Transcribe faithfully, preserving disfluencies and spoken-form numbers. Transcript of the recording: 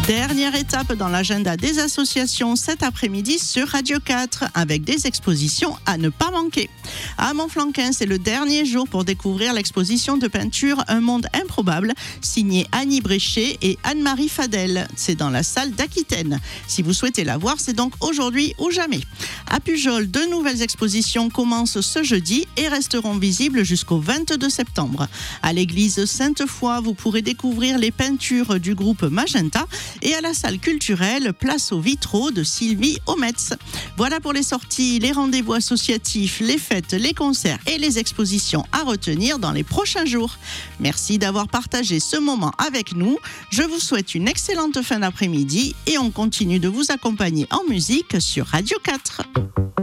Dernière étape dans l'agenda des associations cet après-midi sur Radio quatre avec des expositions à ne pas manquer. À Montflanquin, c'est le dernier jour pour découvrir l'exposition de peinture Un monde improbable signée Annie Bréchet et Anne-Marie Fadel. C'est dans la salle d'Aquitaine. Si vous souhaitez la voir, c'est donc aujourd'hui ou jamais. À Pujol, deux nouvelles expositions commencent ce jeudi et resteront visibles jusqu'au vingt-deux septembre. À l'église Sainte-Foy, vous pourrez découvrir les peintures du groupe Magenta et à la salle culturelle Place aux vitraux de Sylvie Ometz. Voilà pour les sorties, les rendez-vous associatifs, les fêtes, les concerts et les expositions à retenir dans les prochains jours. Merci d'avoir partagé ce moment avec nous. Je vous souhaite une excellente fin d'après-midi et on continue de vous accompagner en musique sur Radio quatre.